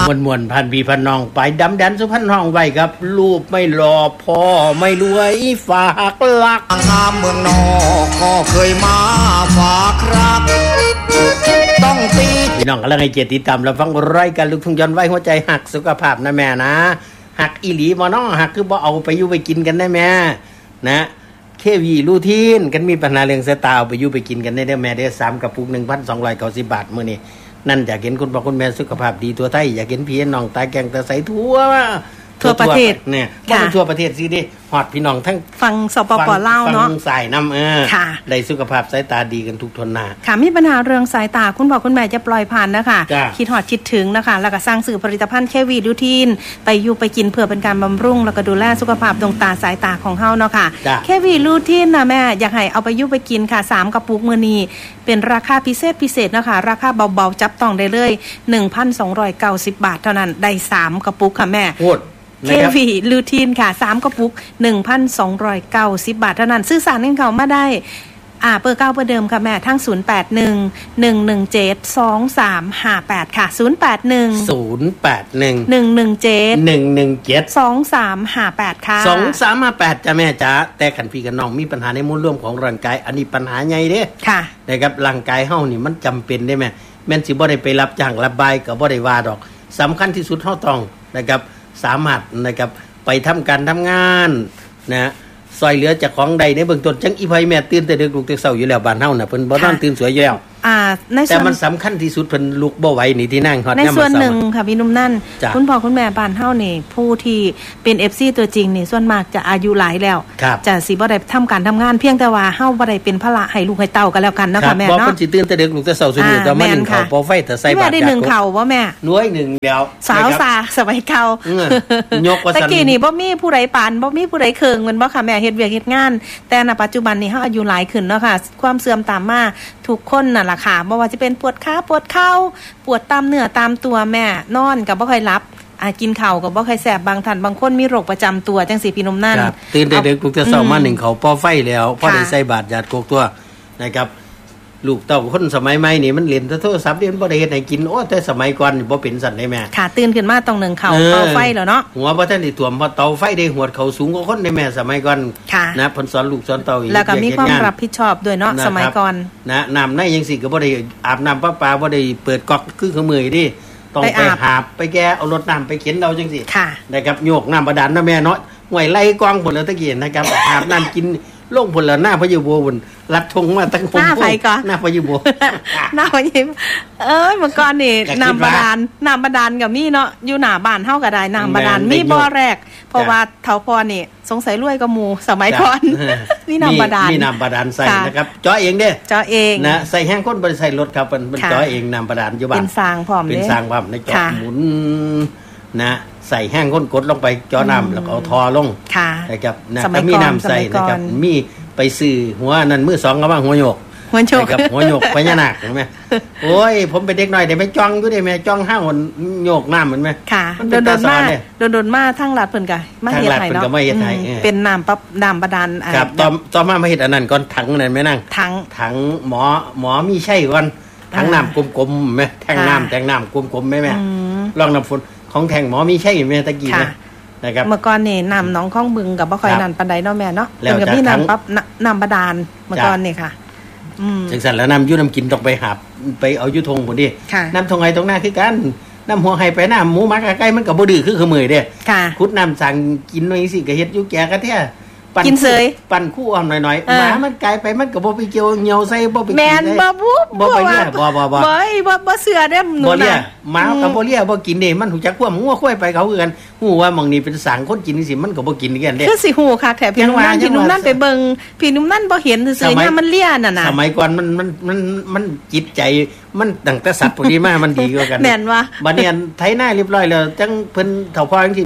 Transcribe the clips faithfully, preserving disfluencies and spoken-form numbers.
มวนๆพันพี่พันน้องไปดำแดนสุพรรณห้องไว้ครับรูปไม่รอพ่อไม่รวยฝากลักงามเมืองนอกก็เคยมาฝากรักต้องตีพี่น้องกำลังให้เกียรติติดตามรับฟังรายการลูกทุ่งย้อนวัยหัวใจหักสุขภาพนะแม่นะหักอีหลีบ่น้อหักคือบ่เอาไปอยู่ไปกินกันได้แม่นะเควีรูทีนกันมีปัญหาเรื่องสายตาเอาไปอยู่ไปกินกันได้เด้อแม่เด้อสามกระปุก หนึ่งพันสองร้อยเก้าสิบ บาทมื้อนี้นั่นอยากเห็นคุณพ่อคุณแม่สุขภาพดีตัวไทยอยากเห็นพี่น้องตาแกงตาใสทั่วทั่วประเทศเนี่ยบ่เป็นทั่วประเทศสิเด้ฮอดพี่น้องทั้งฟังสปป.ลาวเนาะฟังสายน้ำเออได้สุขภาพสายตาดีกันทุกทนหน้าค่ะมีปัญหาเรื่องสายตาคุณพ่อคุณแม่จะปล่อยผ่านนะคะคิดฮอดคิดถึงนะคะแล้วก็สร้างสื่อผลิตภัณฑ์แค่วีรูทีนไปอยู่ไปกินเพื่อเป็นการบำรุงแล้วก็ดูแลสุขภาพดวงตาสายตาของเฮาเนาะค่ะแค่วีรูทีนนะแม่อยากให้เอาไปอยู่ไปกินค่ะสามกระปุกมื้อนี้เป็นราคาพิเศษพิเศษนะคะราคาเบาๆจับต้องได้เลย หนึ่งพันสองร้อยเก้าสิบ บาทเท่านั้นได้สามกระปุกค่ะแม่เควีลูทีนค่ะสามกระปุก หนึ่งพันสองร้อยเก้าสิบ บาทเท่านั้นซื้อสารให้เขามาได้อ่าเบอร์เก้าเบอร์เดิมค่ะแม่ทั้งศูนย์ แปด หนึ่ง หนึ่ง หนึ่ง เจ็ด สอง สาม ห้า แปดค่ะศูนย์ แปด หนึ่งศูนย์ แปด หนึ่งหนึ่ง หนึ่ง เจ็ดหนึ่ง หนึ่ง เจ็ดสอง สาม ห้า แปดค่ะสอง สาม ห้า แปดจ้ะแม่จ๋าแต่คันพี่กับน้องมีปัญหาในมวลรวมของร่างกายอันนี้ปัญหาใหญ่เด้ค่ะนะครับร่างกายเฮานี่มันจำเป็นได้แม่แม่นสิบ่ได้ไปรับจ้างรับบายก็บ่ได้ว่าดอกสำคัญที่สุดเฮาต้องนะครับสามารถนะครับไปทำการทำงานนะซอยเหลือจากของใดในเบื้องต้นจังอีไผแม่ตื่นแต่ดึกลุกแต่เช้าอยู่แล้วบ้านเฮาน่ะเพิ่นบ่นอนตื่นสวยอยู่แล้วอ่าแต่มันสำคัญที่สุดเพิ่นลุกบ่ไหวนี่ที่นั่งฮอดในส่วนหนึ่งค่ะพี่นุ่มนั่นคุณพ่อคุณแม่บ้านเฮานี่ผู้ที่เป็น เอฟ ซี ตัวจริงนี่ส่วนมากจะอายุหลายแล้วจะสิบ่ได้ทำการทำงานเพียงแต่ว่าเฮาบ่ได้เป็นภาระให้ลูกให้เต้ากันแล้วกันเนาะค่ะแม่เนาะบ่เพิ่นสิตื่นแต่ดึกลุกแต่เช้าซุมื้อแต่มานึ่งข้าวพอไฟแต่ใส่บาตรแม่ได้นึ่งข้าวบ่แม่หน่วยหนึ่งแล้วสาวซาสมัยเก่ายกว่าซั่นตะกี้นี่บ่มีผู้ใดปานบ่มีผู้ใดเคิงแม่นบ่ค่ะแม่เฮ็ดเวียกเฮ็ดงานแต่ณปัจจุบันนี้เฮาอายุหลายขึ้นเนาะค่ะความเสื่อมตามมาทุกคนน่ะล่ะค่ะบ่ว่าจะเป็นปวดขาปวดเข่าปวดตามเนื้อตามตัวแม่นอนก็บ่ค่อยหลับอ่ากินข้าวก็บ่ค่อยแซ่บบางท่านบางคนมีโรคประจำตัวจังซี่พี่นุ่มนั่นตื่นแต่ดึกลุกแต่เช้ามาหนึ่งเขาพอไฟแล้วพอได้ใส่บาตรญาติโกกตัวนะครับลูกเต้าคนสมัยใหม่นี่มันเล่นโทรศัพท์เล่นบ่ได้เฮ็ดให้กินโอ้แต่สมัยก่อนนี่บ่เป็นสั่นได้แม่ค่ะตื่นขึ้นมาต้องนึ่งข้าวเตาไฟแล้วเนาะหัวบ่ทันได้ท่วมเพราะเตาไฟได้หวดเขาสูงกว่าคนได้แม่สมัยก่อนนะเพิ่นสอนลูกสอนเต้าอีกแล้วก็มีความรับผิดชอบด้วยเนาะสมัยก่อนนะน้ำในจังซี่ก็บ่ได้อาบน้ำประปาบ่ได้เปิดก๊อกคือคือมื้อนี้ต้องไปหาบไปแก้เอารถน้ำไปเข็นเอาจังซี่นะครับโยกน้ำบาดาลนะแม่เนาะห้วยไล่กองพุ่นแล้วตะกี้นะครับอาบน้ำกินลงพุ่นแล้วหน้าพระอยู่โบพุ่นรัดธงมาตั้งผมหน้าไผก่อนหน้าพระอยู่โบหน้าพระอยู่เอ้ยเมื่อก่อนนี่น้ำบาดาลน้ำบาดาลก็มีเนาะอยู่หน้าบ้านเฮาก็ได้น้ำบาดาลมีบ่อแรกเพราะว่าเฒ่าพอนี่สงสัยรวยกว่าหมู่สมัยก่อนมีน้ำบาดาลมีน้ำบาดาลใส่นะครับเจาะเองเด้เจาะเองนะใส่แห้งคนบ่ได้ใส่รถครับเพิ่นเจาะเองน้ำบาดาลอยู่บ้านเป็นสร้างพร้อมเด้เป็นสร้างพร้อมในเจาะหมุนนะใส่แห้งก้นกดลงไปเจาะน้ำแล้วก็เอาทอลงนะครับนะก็มีน้ำใส่นะครับมีไปซื้อหัวนั่นมือสองก็ว่าหัวโยกหัวโยกกับหัวโยกพญานาคเห็นไหมโอ้ยผมเป็นเด็กหน่อยเดี๋ยวไปจ้องอยู่ได้ไหมจ้องห้าหัวโยกน้ำเหมือนไหมค่ะโดนโดนมาโดนโดนมาทั้งหลัดเพิ่นกะมาเฮ็ดให้เนาะเป็นน้ำปั๊บน้ำบาดาลครับต่อต่อมามาเฮ็ดอันนั้นก่อนถังนั่นไหมนั่งถังถังหมอหมอมีใช่ก่อนถังน้ำกลมๆไหมแทงน้ำแทงน้ำกลมๆไหมแม่ลองน้ำฝนของแทงหมอมีใช่ไหมตะกี้นะนะครับเมื่อก่อนนี่น้ำหนองคลองบึงกับบ่ค่อยนั่นปานใดเนาะแม่เนาะเป็นกับพี่น้ำปั๊บน้ำบาดาลเมื่อก่อนนี่ค่ะอืมจังซั่นแล้วน้ำอยู่น้ำกินต้องไปหาไปเอาอยู่ทงพุ่นดิน้ำทงไห้ตรงหน้าคือกันน้ำหัวไห้ไปน้ำหมูหมักใกล้มันก็บ่ดื้อคือคือมื้อเด้คุดน้ำสั่งกินหน่อยสิก็เฮ็ดอยู่แก่กะแท้กินเสยปั่นคู่อ้อมหน่อยๆหมามันไกลไปมันก็บ่ไปเกี่ยวเหี่ยวใส่บ่ไปกินแม่นบ่บุบ่ไปเนี่ยบ่บ่บ่บ่บ่บ่เชื่อเด้หนูน่ะหมาก็บ่เลียบ่กินเด้มันหูจักความงัวควายไปเขาคือกันฮู้ว่าหม่องนี้เป็นสางคนกินสิมันก็บ่กินกันเด้คือสิฮู้คักแท้พี่นุ่มนั่นพี่นุ่มนั่นไปเบิ่งพี่นุ่มนั่นบ่เห็นซื่อๆเนี่ยมันเลียน่ะน่ะสมัยก่อนมันมันมันมันจิตใจมันตั้งแต่สัตว์พวกนี้มามันดีกว่ากันแม่นว่าบัดนี้ไถนาเรียบร้อยแล้วจังเพิ่นเฒ่าพ่อจังซี่เพิ่น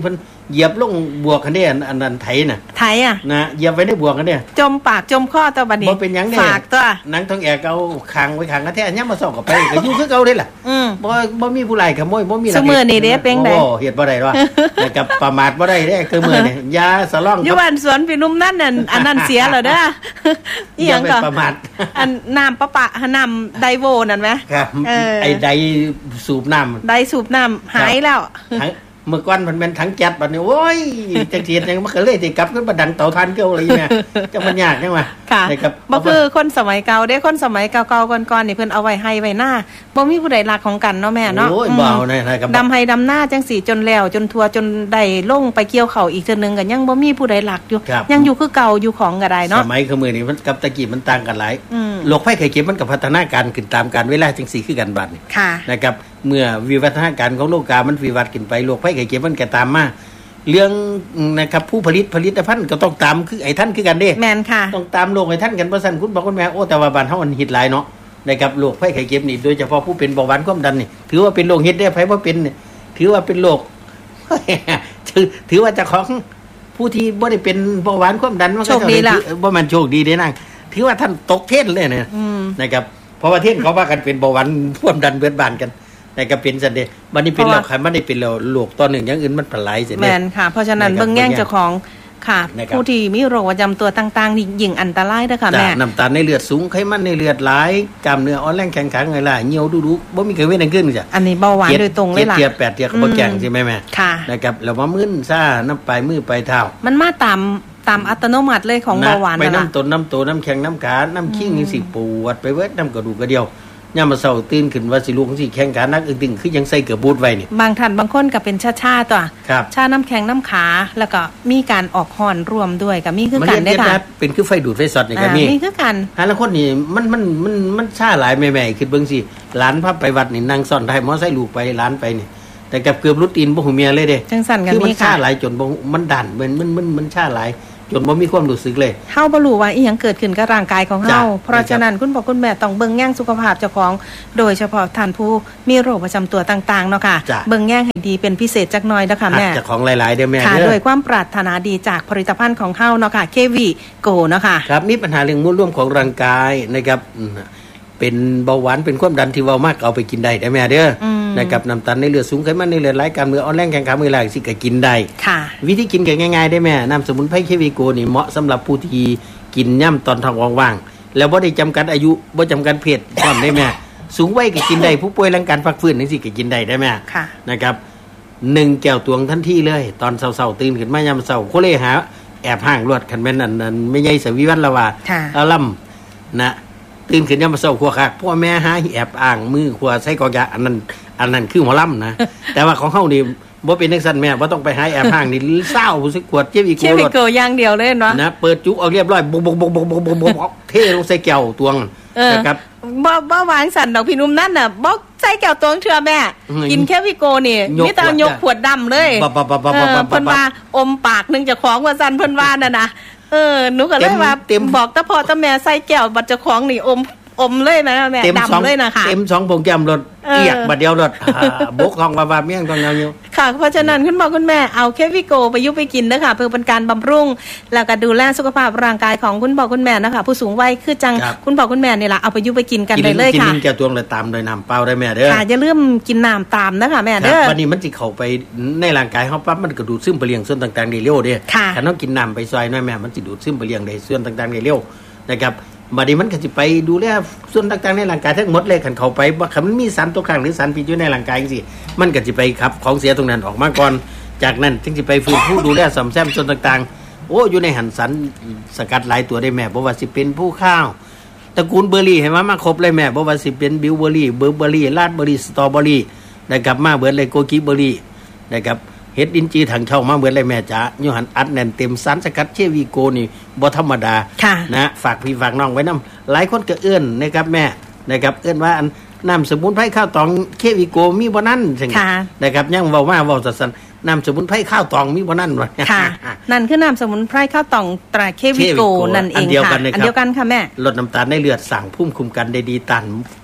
เหยียบลงบวกกันเด้อันอันนั้นไถน่ะไถอ่ะนะเหยียบไว้ในบวกกันเด้จมปากจมคอตัวบัดนี้บ่เป็นหยังเด้ฝากตัวหนังทองแอกเอาคางไว้คางกระแทกยามมาส่องกับไปก็อยู่คือเก่าเด้ล่ะอือบ่บ่มีผู้ไล่ขโมยบ่มีซุมื้อนี้เด้เป็นได๋โอ้เฮ็ดบ่ได้ว่ากับประมาทบ่ได้เด้คือมื้อนี้ยาสะล่องอยู่บ้านสวนพี่นุ่มนั่นน่ะอันนั้นเสียแล้วเด้ออีหยังก็ประมาทอันน้ำประปะน้ำไดโวนั่นมั้ยครับไอ้ไดสูบน้ำไดสูบน้ำหายแล้วเมื่อก่อนมันเป็นถังแก๊สบัดนี้โอ้ยจังซี่จังมันก็เลยสิกลับขึ้นมาดังเตาถ่านเก่าอะไรเนี่ยจังมันยากจังว่าค่ะบ่คือคนสมัยเก่าเด้คนสมัยเก่าๆก่อนๆนี่เพิ่นเอาไว้ให้ไว้หน้าบ่มีผู้ใดรักของกันเนาะแม่เนาะโอ้ยบ่เอาแน่นะครับดำให้ดำหน้าจังสี่จนแล้วจนทัวจนได้ลงไปเกี่ยวข้าวอีกเทื่อนึงก็ยังบ่มีผู้ใดรักอยู่ยังอยู่คือเก่าอยู่ของก็ได้เนาะสมัยคือมื้อนี้มันกับตะกี้มันต่างกันหลายโรคภัยไข้เจ็บมันก็พัฒนาการขึ้นตามกาลเวลาจังซี่คือกันบัดนี้นะครับเมื่อวิวัฒนาการของโลกามันวิวัฒน์ขึ้นไปโรคภัยไข้เจ็บมันก็ตามมาเรื่องนะครับผู้ผลิตผลิตภัณฑ์ก็ต้องตามคือไอ้ท่านคือกันเด้แม่นค่ะต้องตามโลกไอ้ท่านกันบ่ซั่นคุณบอกคุณแม่โอ้แต่ว่าบ้านเฮามันฮิตหลายเนาะนะครับโรคภัยไข้เจ็บนี่โดยเฉพาะผู้เป็นเบาหวานความดันนี่ถือว่าเป็นโรคฮิตได้ไผบ่เป็นนี่ถือว่าเป็นโรคถือถือว่าเจ้าของผู้ที่บ่ได้เป็นเบาหวานความดันมันก็บ่แม่นโชคดีเด้นางถือว่าท่านตกเทรนเลยเนี่ยนะครับเพราะว่าเทรนเขาว่ากันเป็นเบาหวานความดันเบิดบานกันแต่ก็เป็นซั่นเด้บัดนี้เป็นแล้วคันมันได้เป็นแล้วโรคต่อหนึ่งอย่างอื่นมันปหลายเสียแม่นค่ะเพราะฉะนั้นเบิ่งแย่งเจ้าของค่ะผู้ที่มีโรคประจำตัวต่างๆนี่ยิ่งอันตรายเด้อค่ะแม่น้ำตาลในเลือดสูงไขมันในเลือดหลายกล้ามเนื้ออ่อนแรงแข็งขันไงล่ะเหี่ยวดุๆบ่มีเกิดเว้นขึ้นจ้ะอันนี้เบาหวานโดยตรงเลยล่ะเทียบแปดเทียบก็บ่แข็งใช่มั้ยแม่ค่ะนะครับแล้วว่ามึนซ่าน้ำปลายมือปลายเท้ามันมาตามตามอัตโนมัติเลยของเบาหวานนั่นล่ะไปน้ำต้นน้ำโตน้ำแข็งน้ำขาน้ำขิงนี่สิปวดไปเบิดน้ำกระดูกกระเดียวยามมื้อเช้าตื่นขึ้นว่าสิลุกสิแข้งขานักอึ้งๆคือยังใส่เกือบบูทไว้นี่บางท่านบางคนก็เป็นชาๆตัวชาน้ำแข็งน้ำขาแล้วก็มีการออกฮ้อนรวมด้วยก็มีคือกันได้ค่ะเป็นคือไฟดูดไฟช็อตนี่ก็มีมีคือกันหาละคนนี่มันมันมันมันชาหลายแม่ๆคิดเบิ่งสิหลานพาไปวัดนี่นั่งซ่อนท้ายมอไซค์ลูกไปหลานไปนี่แต่กับเกือบรุดตีนบ่หูเมียเลยเด้จังสั่นกันมีค่ะคือมันชาหลายจนบ่มันดันมันมันมันมันชาหลายจนบ่มีความรู้สึกเลยเฮาบ่รู้ว่าอีหยังเกิดขึ้นกับร่างกายของเฮาเพราะฉะนั้นคุณพ่อคุณแม่ต้องเบิ่งแย่งสุขภาพเจ้าของโดยเฉพาะท่านผู้มีโรคประจำตัวต่างๆเนาะค่ะเบิ่งแย่งให้ดีเป็นพิเศษจักหน่อยเด้อค่ะแม่เจ้าของหลายๆเด้อแม่ค่ะโดยความปรารถนาดีจากผลิตภัณฑ์ของเฮาเนาะค่ะ เค วี Go เนาะค่ะครับมีปัญหาเรื่องมวลรวมของร่างกายนะครับเป็นเบาหวานเป็นความดันที่เว้ามากเอาไปกินได้ได้แม่เด้อนะครับน้ำตาลในเลือดสูงไขมันในเลือดหลายกล้ามเนื้ออ่อนแรงแข็งขามือหลายสิก็กินได้ค่ะวิธีกินก็ง่ายๆได้แม่น้ำสมุนไพร เค วี Go นี่เหมาะสำหรับผู้ที่กินย่ำตอนท้องว่างๆแล้วบ่ได้จำกัดอายุบ่จำกัดเพศพร้อมได้แม่สูงวัยก็กินได้ผู้ป่วยร่างกายพักฟื้นจังซี่ก็กินได้ได้แม่นะครับหนึ่งแก้วตวงทันทีเลยตอนเช้าๆตื่นขึ้นมายามเช้าโคเลหาแอบห่างรวดคันแม่นนั่นๆไม่ใหญ่สวิวัฒน์ละว่าอาล่ำนะตื่นขึ้นยามเช้าขัวคักพ่อแม่หาแอบอ้างมือขัวใส่กอกยาอันนั้นอันนั้นคือหมอลำนะแต่ว่าของเฮานี่บ่เป็นจังซั่นแม่บ่ต้องไปหาแอบห้างนี่เศร้าผู้สึกขวดเจ็บอีกโกรธเจ็บอีกโกอย่างเดียวเลยเนาะนะเปิดจุกออกเรียบร้อยบกๆๆๆๆเทลงใส่แก้วตวงนะครับบ่บ่วางสั่นดอกพี่นุ่มนั่นน่ะบ่ใส่แก้วตวงเทื่อแม่กินแค่วิโกนี่มีแต่ยกขวดดำเลยเพิ่นว่าอมปากนึงเจ้าของว่าสั่นเพิ่นว่าน่ะนะเออหนูก็เลยว่าบอกตาพ่อตาแม่ใส่แก้วบัดเจ้าของนี่อมอมเลยนะแม่ดำเลยนะคะเต็มสองโปงแก้มรถเอียกบัดเดียวรถบกของว่าๆเมี่ยงต้องเงาอยู่ค่ะเพราะฉะนั้นคุณพ่อคุณแม่เอาเควิโกไปยุไปกินนะคะเพื่อเป็นการบำรุงแล้วก็ดูแลสุขภาพร่างกายของคุณพ่อคุณแม่นะคะผู้สูงวัยคือจังคุณพ่อคุณแม่นี่ล่ะเอาไปยุไปกินกันได้เลยค่ะกินแก้วตวงเลยตามโดยน้ำเปล่าได้แม่เด้อค่ะอย่าลืมกินน้ำตามนะคะแม่เด้อวันนี้มันสิเข้าไปในร่างกายเฮาปั๊บมันก็ดูดซึมไปเลี้ยงส่วนต่างๆได้เร็วเด้ถ้าเฮากินน้ำไปซอยน้อยแม่มันสิดูดซึมไปเลี้ยงได้ส่วนต่างๆได้เร็วนะครับบัดนี้มันก็สิไปดูแลส่วนต่างๆในร่างกายทั้งหมดเลยคันเข้าไปบ่คันมันมีสารตกค้างหรือสารพิษอยู่ในร่างกายจังซี่มันก็สิไปขับของเสียตรงนั้นออกมาก่อนจากนั้นจึงสิไปฟื้นฟูดูแลซ่อมแซมส่วนต่างๆโอ้อยู่ในหันสารสกัดหลายตัวได้แม่บ่ว่าสิเป็นผู้ข้าวตระกูลเบอร์รี่ให้มามาครบเลยแม่บ่ว่าสิเป็นบิวเบอร์รี่เบอร์เบอร์รี่ราสเบอร์รี่สตรอเบอร์รี่นะครับมาเบิดเลยโกกิเบอร์รี่นะครับเฮ็ดอินจีถังเช่ามาเหมือนเลยแม่จ๋าอยู่หันอัดแน่นเต็มสารสกัดเควีโกนี่บ่ธรรมดานะฝากพี่ฝากน้องไว้นำหลายคนก็เอื้อนนะครับแม่นะครับเอื้อนว่าอันน้ำสมุนไพรข้าวตองเควีโกมีบ่นั่นจังนะครับยังเว้ามาเว้าซั่นๆน้ำสมุนไพรข้าวตองมีบ่นั่นว่าค่ะนั่นคือน้ำสมุนไพรข้าวตองตราเควีโกนั่นเองค่ะอันเดียวกันค่ะแม่ลดน้ำตาลในเลือดสั่งภูมิคุ้มกันได้ดีต้าน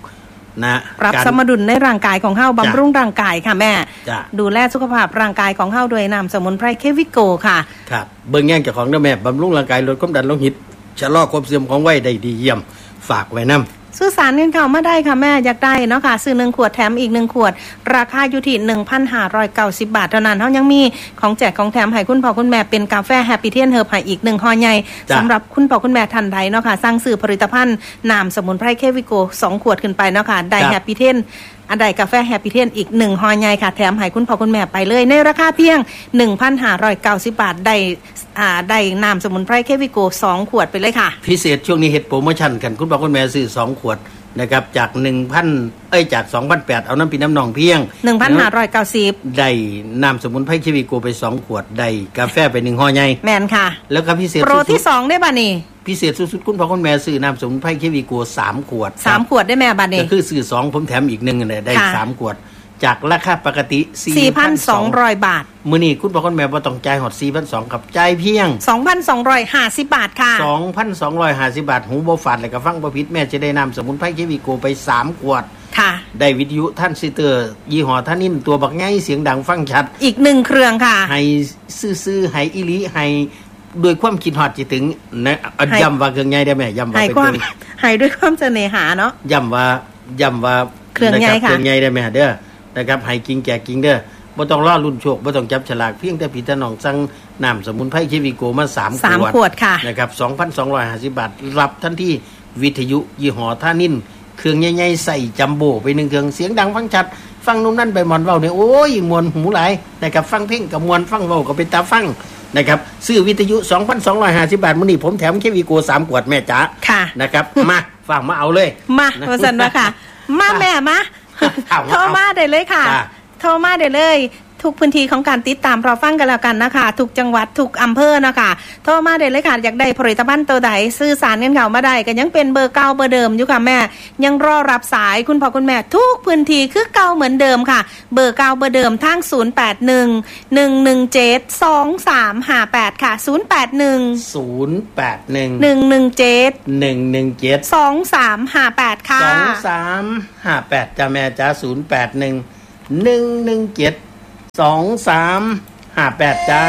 นะปรับสมดุลในร่างกายของเฮาบำรุงร่างกายค่ะแม่ดูแลสุขภาพร่างกายของเฮาด้วยน้ำสมุนไพรเควิโกค่ะครับเบิ่งแย่งเจ้าของเด้อแม่บำรุงร่างกายลดความดันโลหิตชะลอความเสื่อมของวัยได้ดีเยี่ยมฝากไว้นำซื้อสารเงินเข้ามาได้ค่ะแม่อยากได้เนาะค่ะซื้อหนึ่งขวดแถมอีกหนึ่งขวดราคาอยู่ที่ หนึ่งพันห้าร้อยเก้าสิบ บาทเท่านั้นเฮายังมีของแจกของแถมให้คุณพ่อคุณแม่เป็นกาแฟแฮปปี้เทียนเฮิร์บให้อีกหนึ่งห่อใหญ่สำหรับคุณพ่อคุณแม่ท่านใดเนาะค่ะสั่งซื้อผลิตภัณฑ์น้ำสมุนไพรเควิโกสองขวดขึ้นไปเนาะค่ะได้แฮปปี้เทียนอันใดกาแฟแฮปปี้เทียนอีกหนึ่งห่อใหญ่ค่ะแถมให้คุณพ่อคุณแม่ไปเลยในราคาเพียง หนึ่งพันห้าร้อยเก้าสิบ บาทได้อ่าได้น้ำสมุนไพรเควิโกสองขวดไปเลยค่ะพิเศษช่วงนี้เฮ็ดโปรโมชั่นกันคุณพ่อคุณแม่ซื้อสองขวดนะครับจาก หนึ่งพัน เอ้ยจาก สองพันแปดร้อย เอาน้ำพี่น้ำนองเพียงหนึ่งพันห้าร้อยเก้าสิบได้น้ำสมุนไพรเควิโกไปสองขวดได้กาแฟไปหนึ่งห่อใหญ่แม่นค่ะแล้วก็พิเศษโปรที่สองได้บ่นี่พิเศษสุดๆคุณพ่อคุณแม่ซื้อน้ำสมุนไพรเควิโกสามขวดสามขวดได้แม่บัดนี้ก็คือซื้อสองผมแถมอีกหนึ่งน่ะได้สามขวดจากราคาปกติสี่พันสองร้อย บาทมื้อนี้คุณพ่อคุณแม่บ่ต้องจ่ายฮอด สี่พันสองร้อย ครับจ่ายเพียงสองพันสองร้อยห้าสิบ บาทค่ะสองพันสองร้อยห้าสิบ บาทหูบ่ฝาดแล้วก็ฟังบ่ผิดแม่จะได้น้ำสมุนไพรเควิโกไปสามขวดค่ะได้วิทยุท่านซิเตอร์ยี่ห้อท่านิ่มตัวบักใหญ่เสียงดังฟังชัดอีกหนึ่งเครื่องค่ะให้ซื่อๆให้อีหลีให้ด้วยความคิดฮอดจิถึงนะย้ำว่าเครื่องใหญ่ได้แม่ย้ำว่าเป็นเครื่องให้ด้วยความเสน่หาเนาะย้ำว่าย้ำว่าเครื่องใหญ่ค่ะเครื่องใหญ่ได้แม่เด้อนะครับให้กินแก่กินเด้อบ่ต้องรอรุ่นโชคบ่ต้องจับฉลากเพียงแต่พี่น้องสั่งน้ำสมุนไพรเควิโกมาสามขวดสามขวดค่ะนะครับ สองพันสองร้อยห้าสิบ บาทรับทันทีวิทยุยี่ห้อท่านิ่มเครื่องใหญ่ๆใส่จัมโบ้ไปหนึ่งเครื่องเสียงดังฟังชัดฟังนุ่มนั่นไปมอนเว้าเนี่ยโอ้ยมวนหูหลายนะครับฟังเพลงกับมวนฟังเว้าก็เป็นตาฟังนะครับซื้อวิทยุ สองพันสองร้อยห้าสิบ บาทมื้อนี้ผมแถมเควิโกสามขวดแม่จ๋าค่ะนะครับมาฝากมาเอาเลยมาว่าซั่นว่าค่ะมาแม่มาโทรมาได้เลยค่ะโทรมาได้เลยทุกพื้นที่ของการติดตามรอฟังกันแล้วกันนะคะทุกจังหวัดทุกอำเภอนะคะโทรมาได้เลยค่ะอยากได้ผลิตภัณฑ์ตัวใดซื้อสารเงินเขามาได้ก็ยังเป็นเบอร์เก่าเบอร์เดิมอยู่ค่ะแม่ยังรอรับสายคุณพ่อคุณแม่ทุกพื้นที่คือเก่าเหมือนเดิมค่ะเบอร์เก่าเบอร์เดิมทางศูนย์ แปด หนึ่ง หนึ่ง หนึ่ง เจ็ด สอง สาม ห้า แปดค่ะศูนย์ แปด หนึ่งศูนย์ แปด หนึ่งหนึ่ง หนึ่ง เจ็ดหนึ่ง หนึ่ง เจ็ดสอง สาม ห้า แปดค่ะสอง สาม ห้า แปดจ้าแม่จ้าศูนย์ แปด หนึ่ง หนึ่ง หนึ่ง เจ็ดสอง สาม ห้า แปดจ้า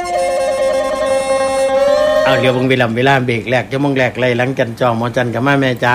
เอาเดี๋ยวบังเวลาเวลาเบรกแรกจะมองแรกไล่หลังจันจอหมอจันกับมาแม่จ้า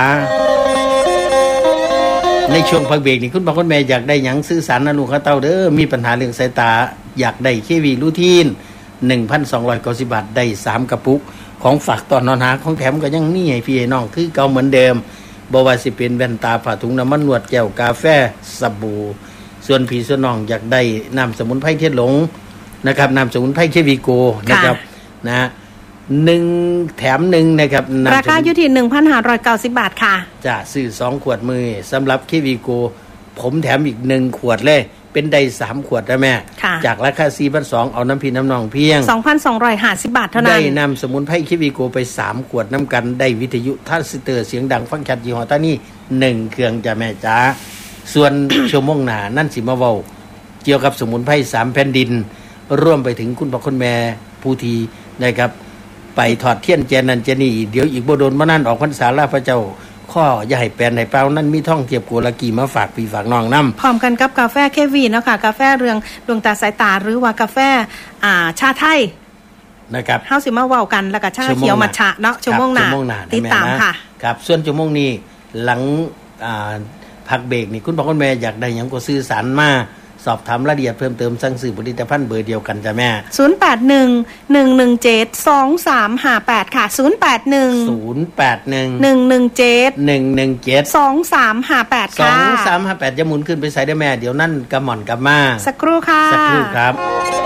ในช่วงพักเบรกนี่คุณพ่อคุณแม่อยากได้หยังซื้อสารนะลูกเขาเต้าเด้อมีปัญหาเรื่องสายตาอยากได้เควีรูทีน หนึ่งพันสองร้อยเก้าสิบ บาทได้สามกระปุกของฝากตอนนอนหาของแถมก็ยังมีให้พี่น้องคือเก่าเหมือนเดิมบ่ว่าสิเป็นแว่นตาผ้าถุงน้ำมันนวดแก้วกาแฟสบู่ส่วนพี่ส่วนน้องอยากได้น้ำสมุนไพรเทศหลงนะครับน้ำสมุนไพรเควิโกนะครับนะหนึ่งแถมหนึ่งนะครับราคาอยู่ที่ หนึ่งพันห้าร้อยเก้าสิบ บาทค่ะจะซื้อสองขวดมือสำหรับเควิโกผมแถมอีกหนึ่งขวดเลยเป็นได้สามขวดนะแม่จากราคา สี่พันสองร้อย เอาน้ำพี่น้ำนองเพียงสองพันสองร้อยห้าสิบ บาทเท่านั้นได้น้ำสมุนไพรเควิโกไปสามขวดน้ำกันได้วิทยุทรานซิสเตอร์เสียงดังฟังชัดยี่ห้อตานี่หนึ่งเครื่องจ้ะแม่จ๋าส่วน ชั่วโมงหน้านั่นสิมาเว้าเกี่ยวกับสมุนไพรสามแผ่นดินร่วมไปถึงคุณพ่อคุณแม่ผู้ที่นะครับไปถอดเทียนแจนันเจนี่เดี๋ยวอีกบ่โดนมานั่นออกพรรษาลาพระเจ้าข้ออย่าให้แปลนให้เปล่านั่นมีท่องเทียบกัวละกี่มาฝากพี่ฝากน้องนำพร้อมกันกับกาแฟเควีเนาะค่ะกาแฟเรืองดวงตาสายตาหรือว่ากาแฟอ่าชาไทยนะครับเฮาสิมาเว้ากันแล้วก็ชาเขียวมัทฉะเนาะชั่วโมงหน้าติดตามค่ะครับส่วนชั่วโมงนี้หลังอ่าพักเบรกนี่คุณพ่อคุณแม่อยากได้หยังก็ซื้อสารมาสอบถามรายละเอียดเพิ่มเติมสั่งซื้อผลิตภัณฑ์เบอร์เดียวกันจ้ะแม่ศูนย์ แปด หนึ่ง หนึ่ง หนึ่ง เจ็ด สอง สาม ห้า แปดค่ะศูนย์ แปด หนึ่งศูนย์ แปด หนึ่งหนึ่ง หนึ่ง เจ็ดหนึ่ง หนึ่ง เจ็ดสอง สาม ห้า แปดค่ะสอง สาม ห้า แปดจะหมุนขึ้นไปใส่ได้แม่เดี๋ยวนั่นกระหม่อนกระมาสักครู่ค่ะสักครู่ครับ